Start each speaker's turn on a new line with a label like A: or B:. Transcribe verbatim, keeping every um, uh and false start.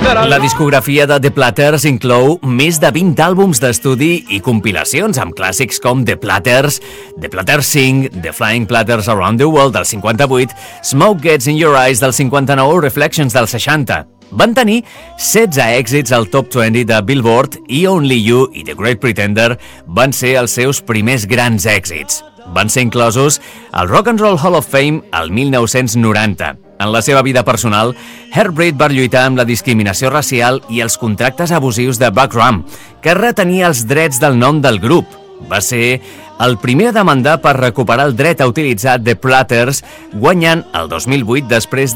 A: La discografia de The Platters inclou més de vint àlbums d'estudi i compilacions amb clàssics com The Platters, The Platters Sing, The Flying Platters Around the World del cinquanta-vuit, Smoke Gets in Your Eyes del cinquanta-nou, Reflections del seixanta. Van tenir setze èxits al Top vint de Billboard i Only You i The Great Pretender van ser els seus primers grans èxits. Van ser inclosos al Rock and Roll Hall of Fame el mil nou-cents noranta. En la seva vida personal, Herbert va lluitar amb la discriminació racial i els contractes abusius de Buck Rum, que retenia els drets del nom del grup. Va ser el primer a demandar per recuperar el dret a utilitzar The Platters, guanyant el dos mil vuit després